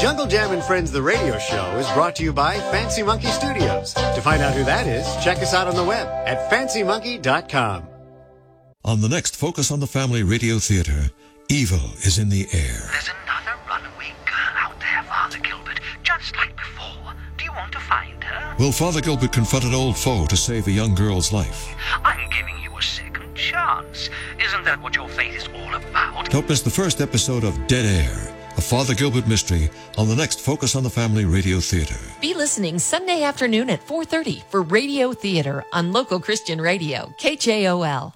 Jungle Jam and Friends, the radio show, is brought to you by Fancy Monkey Studios. To find out who that is, check us out on the web at fancymonkey.com. On the next Focus on the Family Radio Theater, evil is in the air. There's another runaway girl out there, Father Gilbert, just like before. Do you want to find her? Will Father Gilbert confront an old foe to save a young girl's life? I'm giving you a second chance. Isn't that what your faith is all about? Don't miss the first episode of Dead Air, a Father Gilbert mystery, on the next Focus on the Family Radio Theater. Be listening Sunday afternoon at 4:30 for Radio Theater on local Christian radio, KJOL.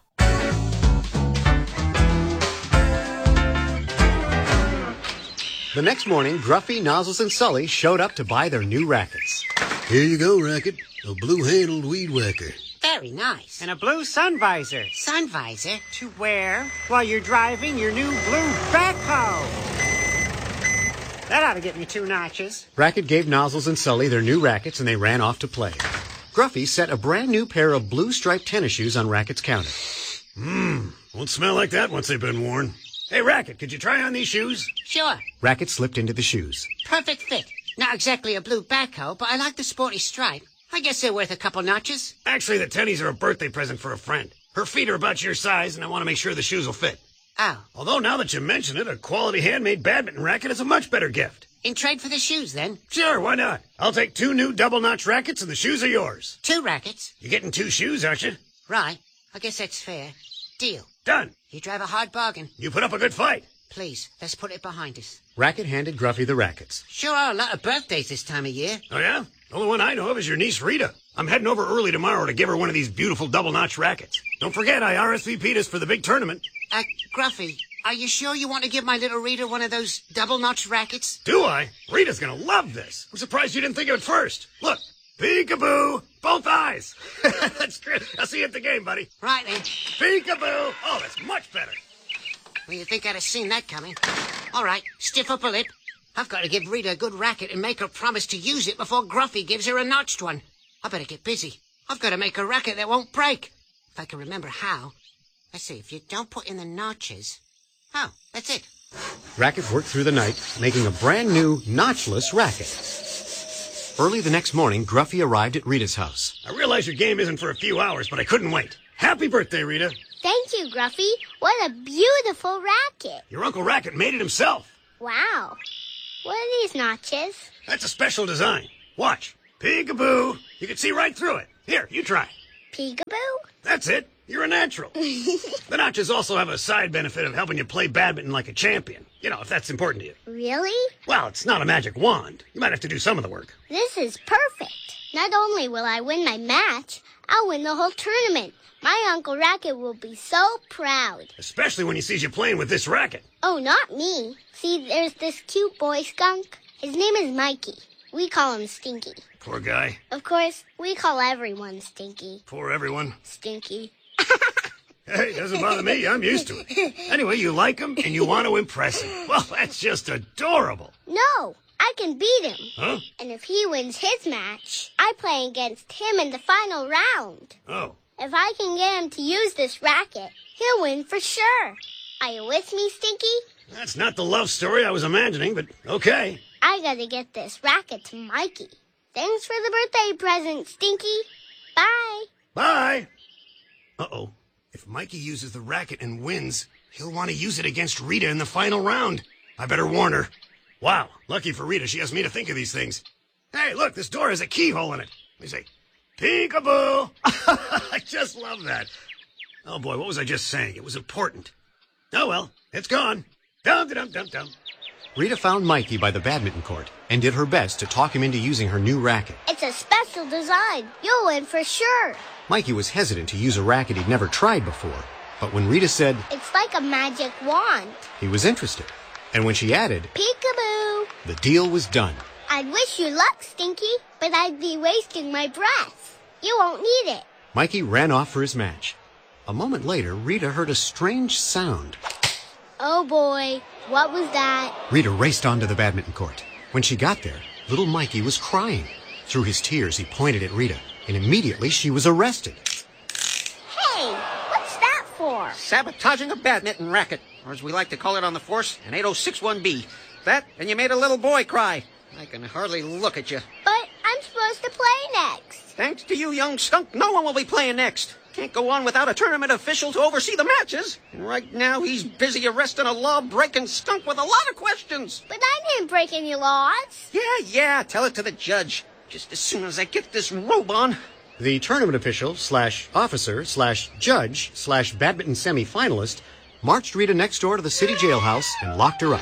The next morning, Gruffy, Nozzles, and Sully showed up to buy their new rackets. Here you go, Racket. A blue-handled weed whacker. Very nice. And a blue sun visor. Sun visor? To wear while you're driving your new blue backhoe. That ought to get me 2 notches. Racket gave Nozzles and Sully their new rackets, and they ran off to play. Gruffy set a brand new pair of blue striped tennis shoes on Racket's counter. Won't smell like that once they've been worn. Hey, Racket, could you try on these shoes? Sure. Racket slipped into the shoes. Perfect fit. Not exactly a blue backhoe, but I like the sporty stripe. I guess they're worth a couple notches. Actually, the tennies are a birthday present for a friend. Her feet are about your size, and I want to make sure the shoes will fit. Oh. Although, now that you mention it, a quality handmade badminton racket is a much better gift. In trade for the shoes, then? Sure, why not? I'll take 2 new double-notch rackets, and the shoes are yours. 2 rackets? You're getting 2 shoes, aren't you? Right. I guess that's fair. Deal. Done. You drive a hard bargain. You put up a good fight. Please, let's put it behind us. Racket handed Gruffy the rackets. Sure are a lot of birthdays this time of year. Oh, yeah? The only one I know of is your niece, Rita. I'm heading over early tomorrow to give her one of these beautiful double-notch rackets. Don't forget, I RSVP'd us for the big tournament. Gruffy, are you sure you want to give my little Rita one of those double-notch rackets? Do I? Rita's gonna love this. I'm surprised you didn't think of it first. Look, peekaboo, both eyes. That's great. I'll see you at the game, buddy. Right then. Peekaboo. Oh, that's much better. Well, you think I'd have seen that coming. All right, stiff upper lip. I've got to give Rita a good racket and make her promise to use it before Gruffy gives her a notched one. I better get busy. I've got to make a racket that won't break. If I can remember how. Let's see, if you don't put in the notches... Oh, that's it. Racket worked through the night, making a brand new, notchless racket. Early the next morning, Gruffy arrived at Rita's house. I realize your game isn't for a few hours, but I couldn't wait. Happy birthday, Rita. Thank you, Gruffy. What a beautiful racket. Your Uncle Racket made it himself. Wow. What are these notches? That's a special design. Watch. Peekaboo. You can see right through it. Here, you try. Peekaboo? That's it. You're a natural. The notches also have a side benefit of helping you play badminton like a champion. You know, if that's important to you. Really? Well, it's not a magic wand. You might have to do some of the work. This is perfect. Not only will I win my match, I'll win the whole tournament. My Uncle Racket will be so proud. Especially when he sees you playing with this racket. Oh, not me. See, there's this cute boy skunk. His name is Mikey. We call him Stinky. Poor guy. Of course, we call everyone Stinky. Poor everyone. Stinky. Hey, doesn't bother me. I'm used to it. Anyway, you like him and you want to impress him. Well, that's just adorable. No, I can beat him. Huh? And if he wins his match, I play against him in the final round. Oh. If I can get him to use this racket, he'll win for sure. Are you with me, Stinky? That's not the love story I was imagining, but okay. I gotta get this racket to Mikey. Thanks for the birthday present, Stinky. Bye. Bye. Uh-oh. If Mikey uses the racket and wins, he'll want to use it against Rita in the final round. I better warn her. Wow, lucky for Rita, she has me to think of these things. Hey, look, this door has a keyhole in it. Let me see. Peekaboo! I just love that. Oh, boy, what was I just saying? It was important. Oh, well, it's gone. Dum-de-dum-dum-dum. Rita found Mikey by the badminton court and did her best to talk him into using her new racket. It's a special design. You'll win for sure. Mikey was hesitant to use a racket he'd never tried before, but when Rita said, "It's like a magic wand," he was interested. And when she added, "Peekaboo," the deal was done. I'd wish you luck, Stinky, but I'd be wasting my breath. You won't need it. Mikey ran off for his match. A moment later, Rita heard a strange sound. Oh boy, what was that? Rita raced onto the badminton court. When she got there, little Mikey was crying. Through his tears, he pointed at Rita, and immediately she was arrested. Hey, what's that for? Sabotaging a badminton racket, or as we like to call it on the force, an 8061B. That, and you made a little boy cry. I can hardly look at you. But I'm supposed to play next. Thanks to you, young skunk, no one will be playing next. Can't go on without a tournament official to oversee the matches. And right now, he's busy arresting a law-breaking skunk with a lot of questions. But I didn't break any laws. Yeah, tell it to the judge. Just as soon as I get this robe on. The tournament official / officer / judge / badminton semi-finalist marched Rita next door to the city jailhouse and locked her up.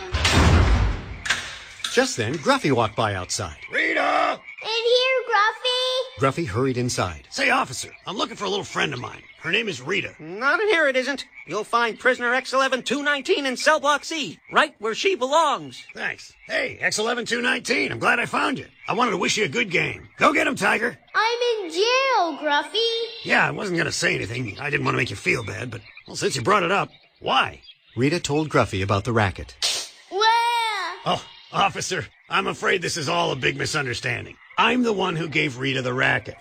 Just then, Gruffy walked by outside. Rita! In here, Gruffy. Gruffy hurried inside. Say, officer, I'm looking for a little friend of mine. Her name is Rita. Not in here, it isn't. You'll find prisoner X11-219 in cell block C, right where she belongs. Thanks. Hey, X11-219, I'm glad I found you. I wanted to wish you a good game. Go get him, Tiger. I'm in jail, Gruffy. Yeah, I wasn't going to say anything. I didn't want to make you feel bad, but, well, since you brought it up, why? Rita told Gruffy about the racket. Where? Oh, officer, I'm afraid this is all a big misunderstanding. I'm the one who gave Rita the racket.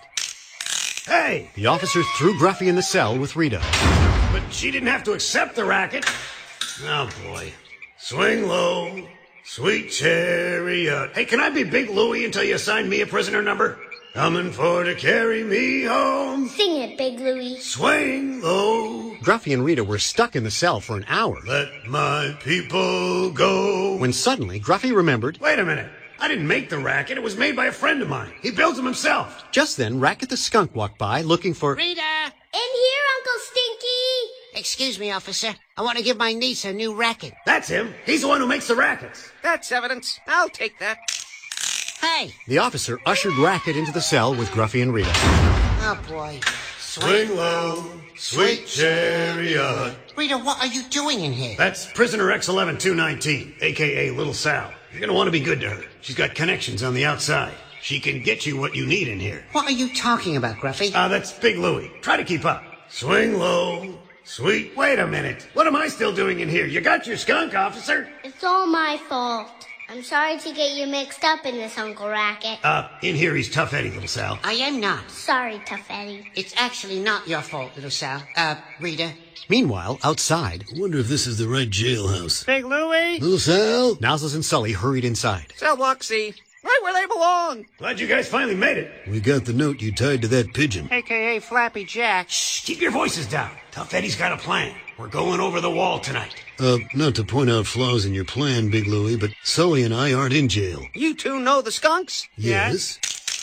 Hey! The officer threw Gruffy in the cell with Rita. But she didn't have to accept the racket. Oh, boy. Swing low, sweet chariot. Hey, can I be Big Louie until you assign me a prisoner number? Coming for to carry me home. Sing it, Big Louie. Swing low. Gruffy and Rita were stuck in the cell for an hour. Let my people go. When suddenly, Gruffy remembered... Wait a minute. I didn't make the racket. It was made by a friend of mine. He built them himself. Just then, Racket the skunk walked by, looking for... Rita! In here, Uncle Stinky. Excuse me, officer. I want to give my niece a new racket. That's him. He's the one who makes the rackets. That's evidence. I'll take that. Hey! The officer ushered Racket into the cell with Gruffy and Rita. Oh, boy. Swing low, sweet chariot. Rita, what are you doing in here? That's prisoner X11-219, a.k.a. Little Sal. You're going to want to be good to her. She's got connections on the outside. She can get you what you need in here. What are you talking about, Gruffy? That's Big Louie. Try to keep up. Swing low, sweet... Wait a minute. What am I still doing in here? You got your skunk, officer? It's all my fault. I'm sorry to get you mixed up in this, Uncle Racket. In here he's Tough Eddie, Little Sal. I am not. Sorry, Tough Eddie. It's actually not your fault, Little Sal. Rita. Meanwhile, outside... I wonder if this is the right jailhouse. Big Louie? Little Sal? Nozzles and Sully hurried inside. Cell block C, right where they belong. Glad you guys finally made it. We got the note you tied to that pigeon. A.K.A. Flappy Jack. Shh, keep your voices down. Tough Eddie's got a plan. We're going over the wall tonight. Not to point out flaws in your plan, Big Louie, but Sully and I aren't in jail. You two know the skunks? Yes.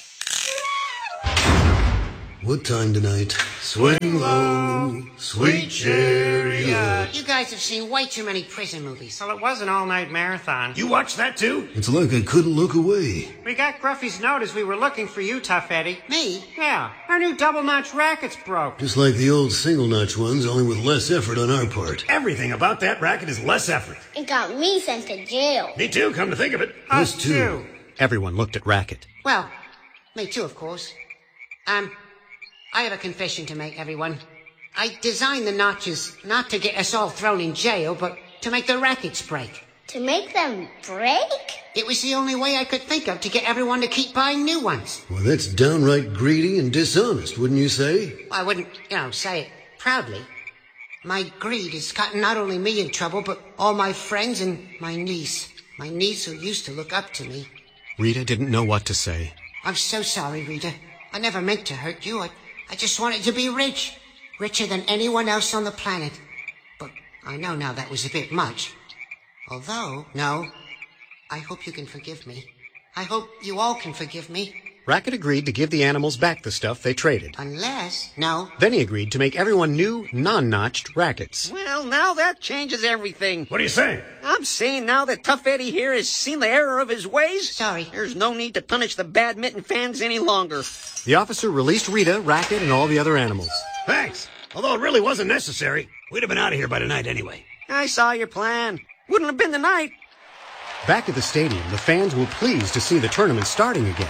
What time tonight? Swing low, sweet chariot. You guys have seen way too many prison movies. Well, it was an all-night marathon. You watched that too? It's like I couldn't look away. We got Gruffy's note as we were looking for you, Tough Eddie. Me? Yeah, our new double-notch rackets broke. Just like the old single-notch ones, only with less effort on our part. Everything about that racket is less effort. It got me sent to jail. Me too, come to think of it. Us Us too. Everyone looked at Racket. Well, me too, of course. I have a confession to make, everyone. I designed the notches not to get us all thrown in jail, but to make the rackets break. To make them break? It was the only way I could think of to get everyone to keep buying new ones. Well, that's downright greedy and dishonest, wouldn't you say? I wouldn't, say it proudly. My greed has gotten not only me in trouble, but all my friends and my niece. My niece who used to look up to me. Rita didn't know what to say. I'm so sorry, Rita. I never meant to hurt you. I just wanted to be rich. Richer than anyone else on the planet. But I know now that was a bit much. Although, no, I hope you can forgive me. I hope you all can forgive me. Racket agreed to give the animals back the stuff they traded. No. Then he agreed to make everyone new, non-notched rackets. Well, now that changes everything. What are you saying? I'm saying now that Tough Eddie here has seen the error of his ways... Sorry. There's no need to punish the badminton fans any longer. The officer released Rita, Racket, and all the other animals. Thanks. Although it really wasn't necessary. We'd have been out of here by tonight anyway. I saw your plan. Wouldn't have been tonight. Back at the stadium, the fans were pleased to see the tournament starting again.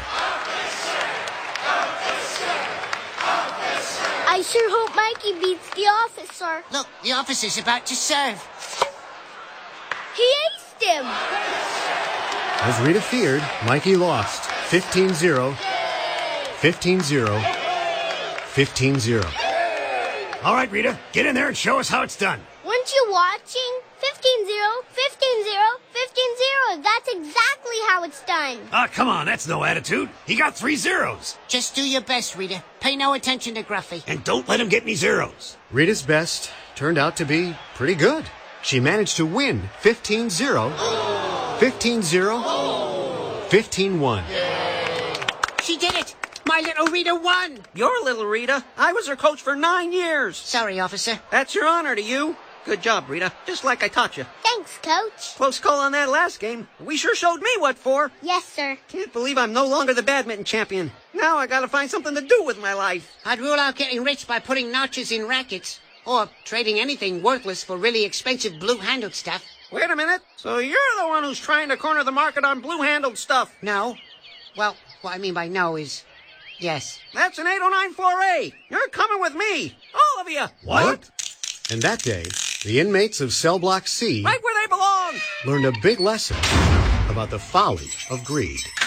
I sure hope Mikey beats the officer. Look, the officer's about to serve. He aced him. As Rita feared, Mikey lost. 15-0. 15-0. 15-0. All right, Rita, get in there and show us how it's done. Weren't you watching? 15-0, 15-0, 15 zeros. That's exactly how it's done. Ah, come on, that's no attitude. He got 3 zeros. Just do your best, Rita. Pay no attention to Gruffy. And don't let him get any zeros. Rita's best turned out to be pretty good. She managed to win 15-0, 15-0, 15-1. She did it! My little Rita won! Your little Rita. I was her coach for 9 years. Sorry, officer. That's your honor to you. Good job, Rita. Just like I taught you. Thanks, Coach. Close call on that last game. We sure showed me what for. Yes, sir. Can't believe I'm no longer the badminton champion. Now I gotta find something to do with my life. I'd rule out getting rich by putting notches in rackets. Or trading anything worthless for really expensive blue-handled stuff. Wait a minute. So you're the one who's trying to corner the market on blue-handled stuff? No. Well, what I mean by no is yes. That's an 809-4A. You're coming with me. All of you. What? And that day, the inmates of Cell Block C Right where they belong. learned a big lesson about the folly of greed.